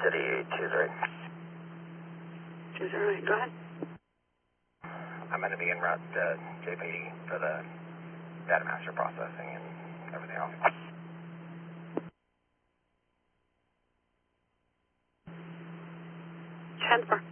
City 208. 208, go ahead. I'm going to be en route to JPD for the data master processing and everything else. Transfer.